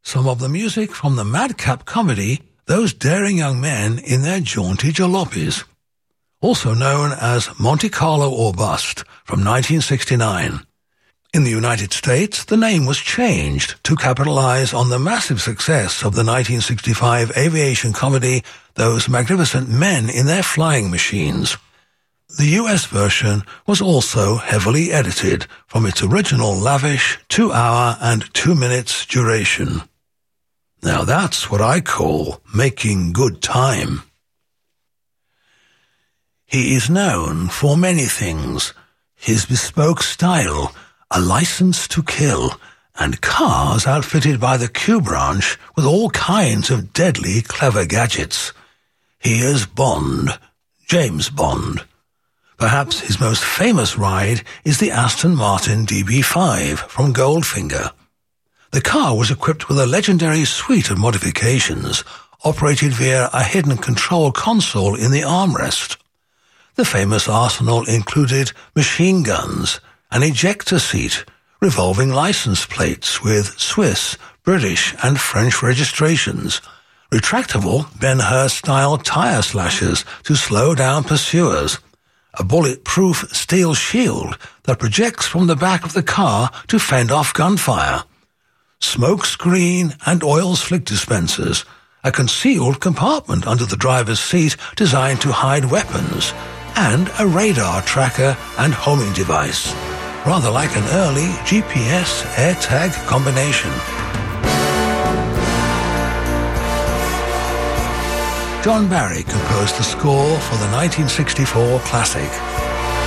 some of the music from the madcap comedy Those Daring Young Men in Their Jaunty Jalopies, also known as Monte Carlo or Bust, from 1969. In the United States, the name was changed to capitalize on the massive success of the 1965 aviation comedy Those Magnificent Men in Their Flying Machines. The US version was also heavily edited from its original lavish 2 hour and 2 minutes duration. Now that's what I call making good time. He is known for many things: his bespoke style, a license to kill, and cars outfitted by the Q branch with all kinds of deadly clever gadgets. He is Bond, James Bond. Perhaps his most famous ride is the Aston Martin DB5 from Goldfinger. The car was equipped with a legendary suite of modifications, operated via a hidden control console in the armrest. The famous arsenal included machine guns, an ejector seat, revolving license plates with Swiss, British and French registrations, retractable Ben-Hur-style tire slashers to slow down pursuers, a bulletproof steel shield that projects from the back of the car to fend off gunfire, smoke screen and oil slick dispensers, a concealed compartment under the driver's seat designed to hide weapons, and a radar tracker and homing device, rather like an early GPS AirTag combination. John Barry composed the score for the 1964 classic.